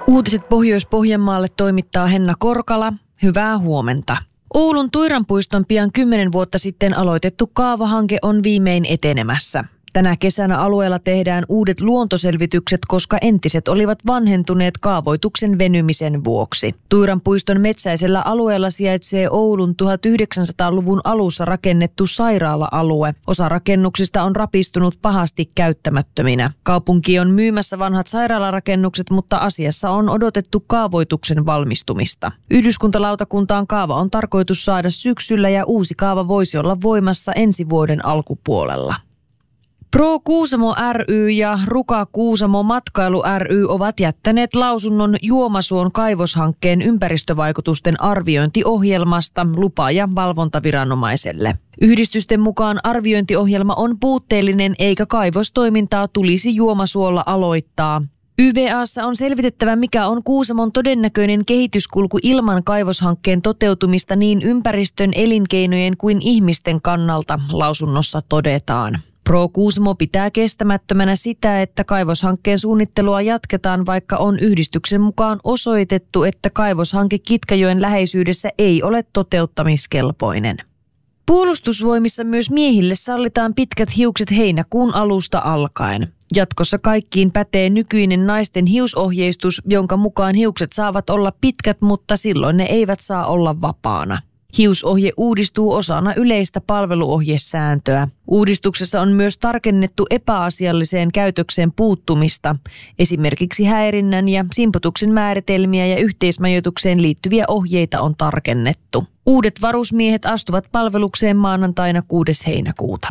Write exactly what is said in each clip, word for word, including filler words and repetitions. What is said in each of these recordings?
Uutiset Pohjois-Pohjanmaalle toimittaa Henna Korkala. Hyvää huomenta. Oulun Tuiranpuiston pian kymmenen vuotta sitten aloitettu kaavahanke on viimein etenemässä. Tänä kesänä alueella tehdään uudet luontoselvitykset, koska entiset olivat vanhentuneet kaavoituksen venymisen vuoksi. Tuiranpuiston metsäisellä alueella sijaitsee Oulun tuhatyhdeksänsataaluvun alussa rakennettu sairaala-alue. Osa rakennuksista on rapistunut pahasti käyttämättöminä. Kaupunki on myymässä vanhat sairaalarakennukset, mutta asiassa on odotettu kaavoituksen valmistumista. Yhdyskuntalautakuntaan kaava on tarkoitus saada syksyllä ja uusi kaava voisi olla voimassa ensi vuoden alkupuolella. Pro Kuusamo ry ja Ruka Kuusamo Matkailu ry ovat jättäneet lausunnon Juomasuon kaivoshankkeen ympäristövaikutusten arviointiohjelmasta lupa- ja valvontaviranomaiselle. Yhdistysten mukaan arviointiohjelma on puutteellinen eikä kaivostoimintaa tulisi Juomasuolla aloittaa. Y V A:ssa on selvitettävä, mikä on Kuusamon todennäköinen kehityskulku ilman kaivoshankkeen toteutumista niin ympäristön, elinkeinojen kuin ihmisten kannalta, lausunnossa todetaan. Pro Kuusamo pitää kestämättömänä sitä, että kaivoshankkeen suunnittelua jatketaan, vaikka on yhdistyksen mukaan osoitettu, että kaivoshanke Kitkajoen läheisyydessä ei ole toteuttamiskelpoinen. Puolustusvoimissa myös miehille sallitaan pitkät hiukset heinäkuun alusta alkaen. Jatkossa kaikkiin pätee nykyinen naisten hiusohjeistus, jonka mukaan hiukset saavat olla pitkät, mutta silloin ne eivät saa olla vapaana. Hiusohje uudistuu osana yleistä palveluohjesääntöä. Uudistuksessa on myös tarkennettu epäasialliseen käytökseen puuttumista. Esimerkiksi häirinnän ja simputuksen määritelmiä ja yhteismajoitukseen liittyviä ohjeita on tarkennettu. Uudet varusmiehet astuvat palvelukseen maanantaina kuudes heinäkuuta.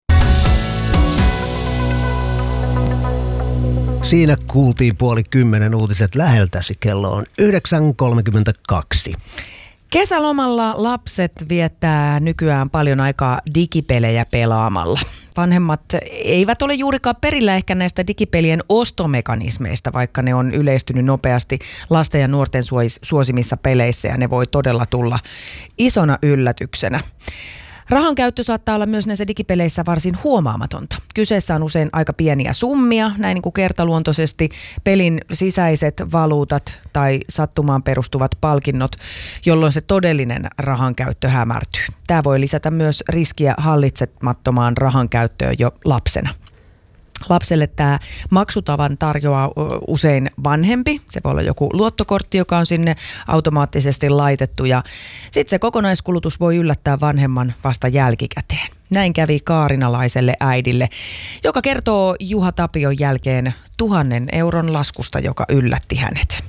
Siinä kuultiin puoli kymmenen uutiset läheltäsi. Kello on yhdeksän kolmekymmentäkaksi. Kesälomalla lapset viettää nykyään paljon aikaa digipelejä pelaamalla. Vanhemmat eivät ole juurikaan perillä ehkä näistä digipelien ostomekanismeista, vaikka ne on yleistynyt nopeasti lasten ja nuorten suosimissa peleissä ja ne voi todella tulla isona yllätyksenä. Rahan käyttö saattaa olla myös näissä digipeleissä varsin huomaamatonta. Kyseessä on usein aika pieniä summia, näin niin kuin kertaluontoisesti pelin sisäiset valuutat tai sattumaan perustuvat palkinnot, jolloin se todellinen rahan käyttö hämärtyy. Tämä voi lisätä myös riskiä hallitsemattomaan rahan käyttöön jo lapsena. Lapselle tämä maksutavan tarjoaa usein vanhempi. Se voi olla joku luottokortti, joka on sinne automaattisesti laitettu. Ja sitten se kokonaiskulutus voi yllättää vanhemman vasta jälkikäteen. Näin kävi kaarinalaiselle äidille, joka kertoo Juha Tapion jälkeen tuhannen euron laskusta, joka yllätti hänet.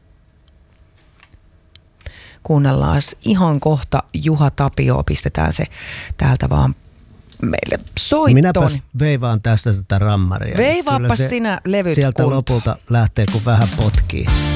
Kuunnellaan ihan kohta Juha Tapio, pistetään se täältä vaan meille soittoon. Minäpäs veivaan tästä tätä rammaria. Veivaappas sinä levyt sieltä kuntoon. Lopulta lähtee, kun vähän potkii.